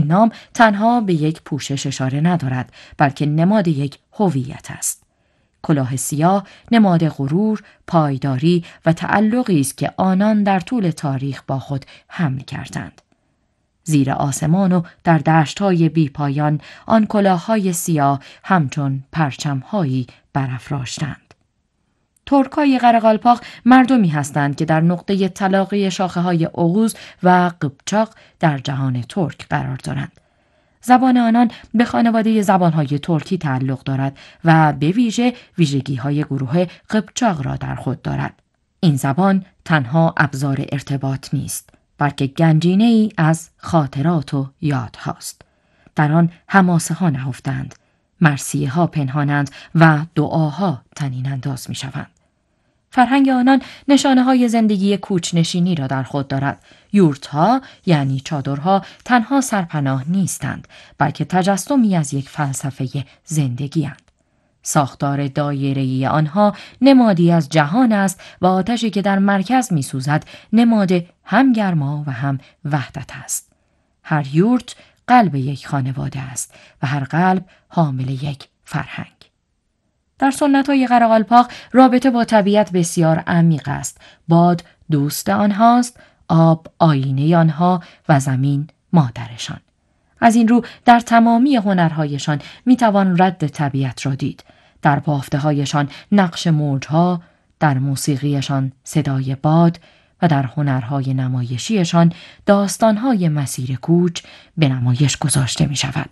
نام تنها به یک پوشش اشاره ندارد، بلکه نماد یک هویت است. کلاه سیاه نماد غرور، پایداری و تعلقی است که آنان در طول تاریخ با خود حمل کردند. زیر آسمان و در دشت‌های بی‌پایان آن کلاه‌های سیاه همچون پرچم‌هایی برافراشتند. ترک‌های قره‌قالپاق مردمی هستند که در نقطه تلاقی شاخه‌های اوغوز و قیپچاق در جهان ترک قرار دارند. زبان آنان به خانواده زبان‌های ترکی تعلق دارد و به ویژه ویژگی‌های گروه قیپچاق را در خود دارد. این زبان تنها ابزار ارتباط نیست، بلکه گنجینه‌ای از خاطرات و یادهاست. در آن حماسه‌ها نهفتند، مرثیه‌ها پنهانند و دعاها طنین انداز می‌شوند. فرهنگ آنان نشانه‌های زندگی کوچ‌نشینی را در خود دارد. یورت‌ها یعنی چادرها تنها سرپناه نیستند، بلکه تجسمی از یک فلسفه زندگی‌اند. ساختار دایره‌ای آنها نمادی از جهان است و آتشی که در مرکز می‌سوزد نماد هم گرما و هم وحدت است. هر یورت قلب یک خانواده است و هر قلب حامل یک فرهنگ. در سنت‌های قره‌قالپاق رابطه با طبیعت بسیار عمیق است. باد دوست آنهاست، آب آینه آنها و زمین مادرشان. از این رو در تمامی هنرهایشان میتوان رد طبیعت را دید. در بافته‌هایشان نقش موجها، در موسیقیشان صدای باد و در هنرهای نمایشیشان داستانهای مسیر کوچ به نمایش گذاشته می شود.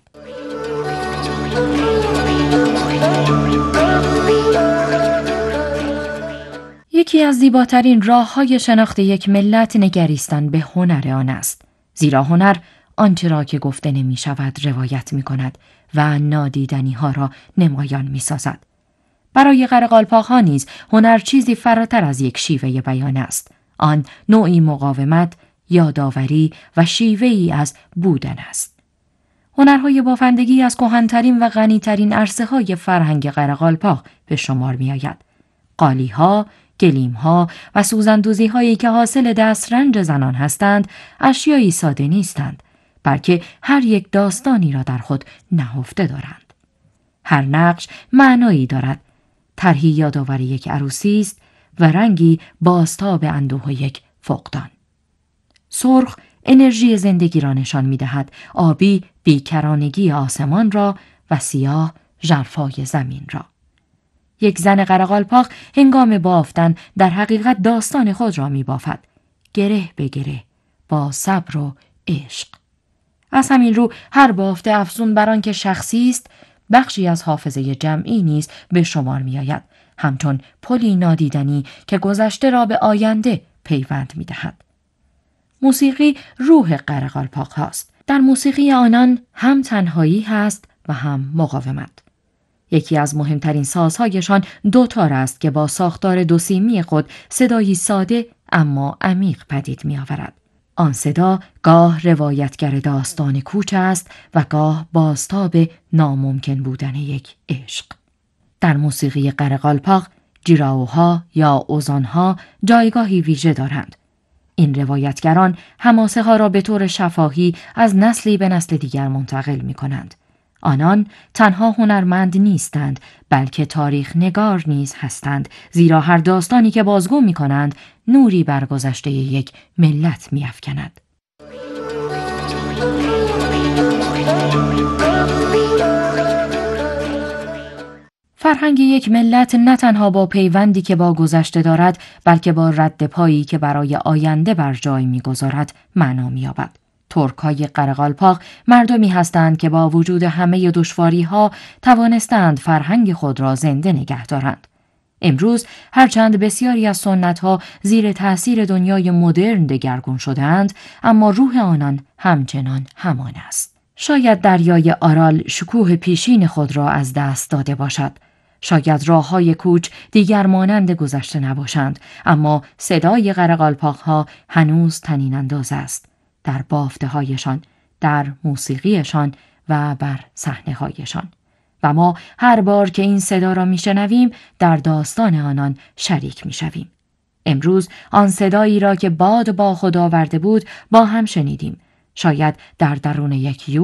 یکی از زیباترین راه‌های شناخت یک ملت نگریستن به هنر آن است. زیرا هنر آنچه را که گفته نمی شود روایت می کند و نادیدنی ها را نمایان می سازد. برای قره‌قالپاق‌ها نیز هنر چیزی فراتر از یک شیوه بیان است. آن نوعی مقاومت، یادآوری و شیوه‌ای از بودن است. هنرهای بافندگی از کهن‌ترین و غنی‌ترین عرصه‌های فرهنگ قره‌قالپاق به شمار می‌آید. قالی‌ها، گلیم‌ها و سوزندوزی‌هایی که حاصل دسترنج زنان هستند، اشیایی ساده نیستند، بلکه هر یک داستانی را در خود نهفته دارند. هر نقش معنایی دارد. طرحی یادآور یک عروسی است و رنگی بازتاب اندوه یک فقدان. سرخ انرژی زندگی را نشان می‌دهد، آبی بیکرانگی آسمان را و سیاه ژرفای زمین را. یک زن قره‌قالپاق هنگام بافتن در حقیقت داستان خود را می‌بافد، گره به گره، با صبر و عشق. از همین رو هر بافته افزون بر آن که شخصی است، بخشی از حافظه جمعی نیز به شمار می‌آید، همچون پلی نادیدنی که گذشته را به آینده پیوند می‌دهد. موسیقی روح قره‌قالپاق هاست. در موسیقی آنان هم تنهایی هست و هم مقاومت. یکی از مهمترین سازهایشان دوتار است که با ساختار دوسیمی خود صدایی ساده اما عمیق پدید می آورد. آن صدا گاه روایتگر داستان کوچ است و گاه بازتاب ناممکن بودن یک عشق. در موسیقی قره‌قالپاق جیراوها یا اوزانها جایگاهی ویژه دارند. این روایتگران حماسه ها را به طور شفاهی از نسلی به نسل دیگر منتقل می کنند. آنان تنها هنرمند نیستند، بلکه تاریخ نگار نیز هستند، زیرا هر داستانی که بازگو می کنند نوری بر گذشته یک ملت می افکند. فرهنگ یک ملت نه تنها با پیوندی که با گذشته دارد، بلکه با رد پایی که برای آینده بر جای می‌گذارد معنا می‌یابد. ترک‌های قره‌قالپاق مردمی هستند که با وجود همه دشواری‌ها توانستند فرهنگ خود را زنده نگه دارند. امروز هرچند بسیاری از سنت‌ها زیر تأثیر دنیای مدرن دگرگون شده‌اند، اما روح آنان همچنان همان است. شاید دریای آرال شکوه پیشین خود را از دست داده باشد. شاید راه‌های کوچ دیگر مانند گذشته نباشند، اما صدای قره‌قالپاق‌ها هنوز طنین انداز است. در بافته‌هایشان، در موسیقیشان و بر صحنه‌هایشان. و ما هر بار که این صدا را میشنویم در داستان آنان شریک میشویم. امروز آن صدایی را که باد با خود آورده بود با هم شنیدیم. شاید در درون یک